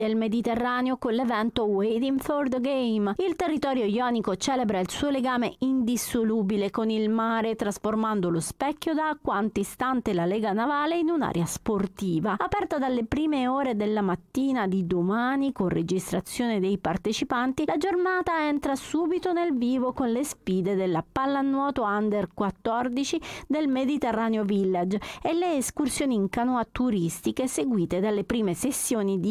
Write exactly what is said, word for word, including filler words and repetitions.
del Mediterraneo con l'evento Waiting for the Game. Il territorio ionico celebra il suo legame indissolubile con il mare, trasformando lo specchio d'acqua antistante la lega navale in un'area sportiva. Aperta dalle prime ore della mattina di domani con registrazione dei partecipanti, la giornata entra subito nel vivo con le sfide della pallanuoto under quattordici del Mediterraneo Village e le escursioni in canoa turistiche seguite dalle prime sessioni di